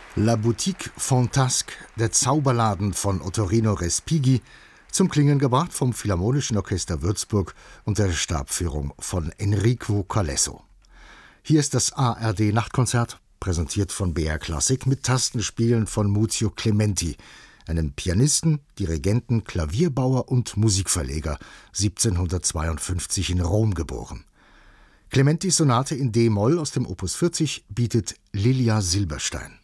La Boutique Fantasque, der Zauberladen von Ottorino Respighi, zum Klingen gebracht vom Philharmonischen Orchester Würzburg unter der Stabführung von Enrico Collesso. Hier ist das ARD-Nachtkonzert, präsentiert von BR Classic mit Tastenspielen von Muzio Clementi, einem Pianisten, Dirigenten, Klavierbauer und Musikverleger, 1752 in Rom geboren. Clementis Sonate in D-Moll aus dem Opus 40 bietet Lilia Silberstein.